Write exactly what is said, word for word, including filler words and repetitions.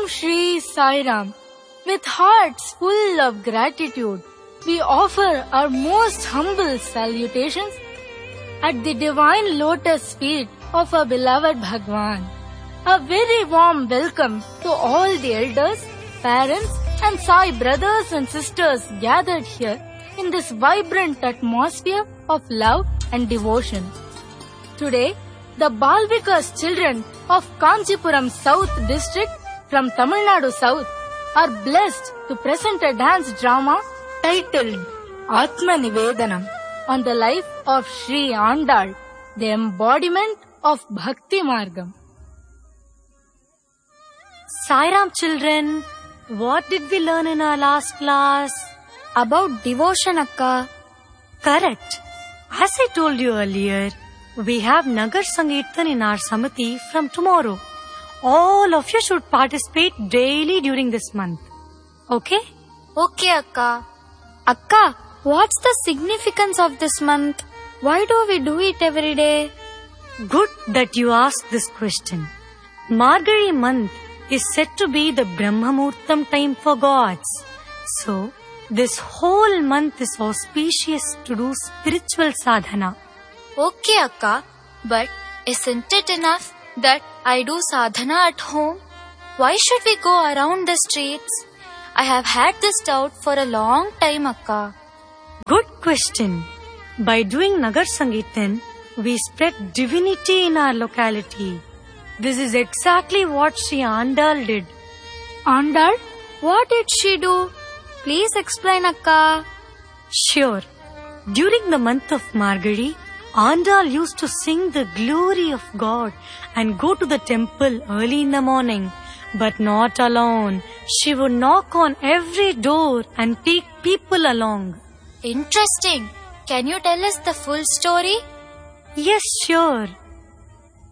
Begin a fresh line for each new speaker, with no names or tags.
Om Shri Sai Ram. With hearts full of gratitude, we offer our most humble salutations at the divine lotus feet of our beloved Bhagwan. A very warm welcome to all the elders, parents and Sai brothers and sisters gathered here in this vibrant atmosphere of love and devotion. Today, the Balvikas children of Kanchipuram South district from Tamil Nadu South are blessed to present a dance drama titled Atma Nivedanam on the life of Sri Andal, the embodiment of Bhakti Margam.
Sai Ram children, what did we learn in our last class?
About devotion, Akka.
Correct. As I told you earlier, we have Nagar Sankirtan in our Samiti from tomorrow. All of you should participate daily during this month. Okay?
Okay, Akka. Akka, what's the significance of this month? Why do we do it every day?
Good that you asked this question. Margazhi month is said to be the Brahmamurtam time for gods. So, this whole month is auspicious to do spiritual sadhana.
Okay, Akka, but isn't it enough that I do sadhana at home? Why should we go around the streets? I have had this doubt for a long time, Akka.
Good question. By doing Nagar Sankirtan, we spread divinity in our locality. This is exactly what Sri Andal did.
Andal? What did she do? Please explain, Akka.
Sure. During the month of Margazhi, Andal used to sing the glory of God and go to the temple early in the morning. But not alone. She would knock on every door and take people along.
Interesting. Can you tell us the full story?
Yes, sure.